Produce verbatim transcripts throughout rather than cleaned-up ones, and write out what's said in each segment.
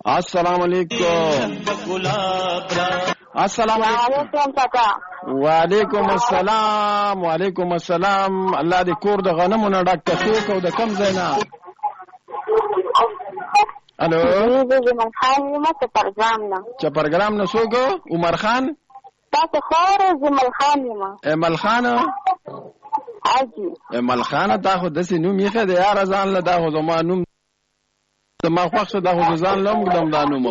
السلام علیکم. السلام علیکم کاکا. وعلیکم السلام. وعلیکم السلام. الله دې کور د غنمو نه ډک څوک او د کم ځای نه. الو زه جمال خان یم چپرګرام نه. چپرګرام نه څوک؟ عمر خان. تاسو خور جمال خان یم. امل خان. اجي امل خان تا خو دسې نوم یې خې د یار ځان له دا خو زما نوم زما خوښ شو دا خو ځان له موږ دم دا نوم.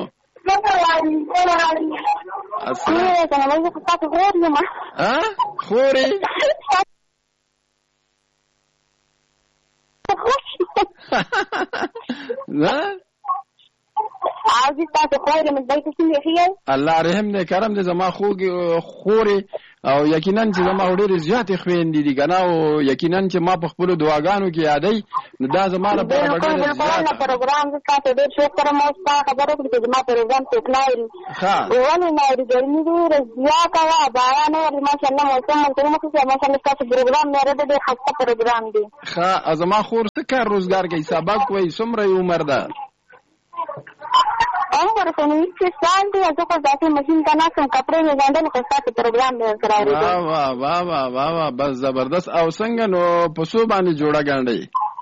ها خوري نه عاوزی تاسو خوري من بیت څنګه خیر الله رحم دې کرم دې زما خوږي خوري او یقینا چې زما ډېرې زیاتې خويندې دي کنه او یقینا چې ما په خپل دعاګانو کې یادې نو دا زما لپاره ډېر زیات پروګرام زه تاسو ډېر شکر مو ستاسو خبرو کې چې ما پروګرام ته کلاوي ها ولې نه لري ګرمي ډېر زیاته وا باران او ماشاءالله موسم کومه چې ماشاءالله تاسو پروګرام مې راځي ډېر خاصه پروګرام دی. ها زما خور څه کار روزګار کوي سبق کوي څومره عمر ده؟ عمر سنوي چې سال دی زه خو ذاتي ماشين ته نه کوم کپڑے نه ګاندل خو تاسو پروګرام دې کراوي. واه واه واه واه واه واه بس زبردست. او څنګه نو پسو باندې جوړه ګاندې؟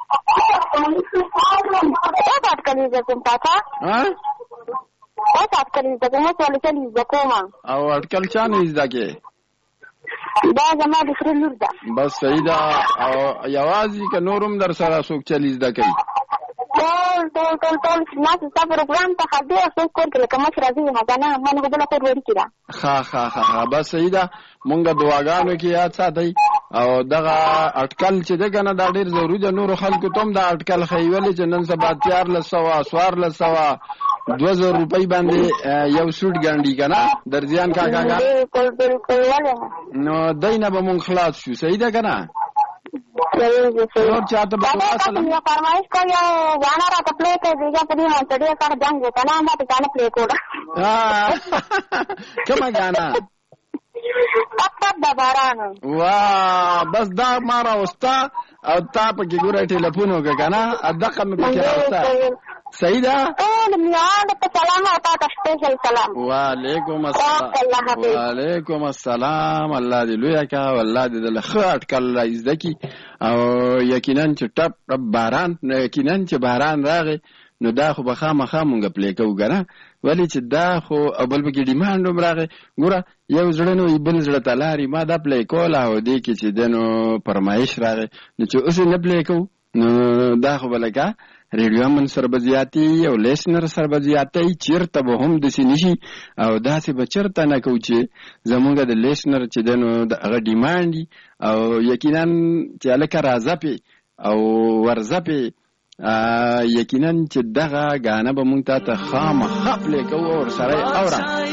او تاسو کله زه کوم پاتا ها او تاسو کله زه کوم څه لکه زه کوم او اټکل چا نه زده کې دا زما د خپل لور ده. بس صحیح ده. او یوازې که نورم در سره څوک چلی زده کوي ټول ټول ټول ټول نه تاسو پروګرام ته خدای څوک کوي کوم څه راځي نه نه مونږ بل خو ورته کړه. ها ها ها بس صحیح ده. مونږ دعاګانو کې یاد ساتي او دغه اټکل چې دغه نه دا ډیر ضروري ده. نور خلکو ته هم دا اټکل خیولې چې نن سبا تیار لسوا سوار لسوا دو زر روپۍ باندې یو سوټ ګاندي کنه درځيان کاکا بالکل بالکل ولا نو دینه به مونږ خلاص شو. صحیح ده کنه نور چاته به اصل یو فرمایش کوي غانا را خپل ته دیګه په دې منځ کې کار جنگ وکړه ما ته غانا پلی کوله. ها کومه غانا؟ پټ د باران. واه بس دا ما راوستا او تا په کې ګوره ټلیفون وکړه کنه دغه مې پکې راوستا. صحیح ده. ټول میاں ته سلام او تاسو سپیشل سلام. وعلیکم السلام. وعلیکم السلام. الله دې لوی کا والله دې له خاط کله عزتکی او یقینا چې ټپ ټپ باران یقینا چې باران راغی نو دا خو به خامخا مونږ پلی کوو کنه ولی چې دا خو اول به کې ډیماند هم راغی. ګوره یو زړه نو بل زړه ته لاري ما دا پلی کول او دې کې چې دنو فرمایش راغی نو چې اوس نه پلی کوو نو دا خو بلکه ریډیو من سره بزیاتی او لیسنر سره بزیاتی چیرته به هم د سینشي او داسې به چرته نه کوو چې زمونږ د لیسنر چې دنو د هغه ډیماند او یقینا چې الکه راځه پی او ورځه پی یقینا چې دغه غانه به مونږ ته خامخا پلی کوو او سره اورم.